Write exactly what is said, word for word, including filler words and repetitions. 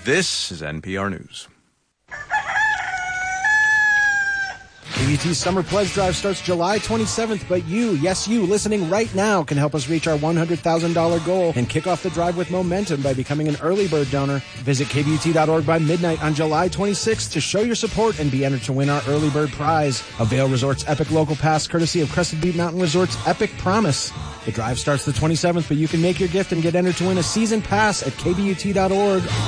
This is N P R News. K B U T's Summer Pledge Drive starts July twenty-seventh, but you, yes you, listening right now can help us reach our one hundred thousand dollars goal and kick off the drive with momentum by becoming an early bird donor. Visit K B U T dot org by midnight on July twenty-sixth to show your support and be entered to win our early bird prize, a Vail Resorts Epic Local Pass courtesy of Crested Butte Mountain Resorts Epic Promise. The drive starts the twenty-seventh, but you can make your gift and get entered to win a season pass at K B U T dot org.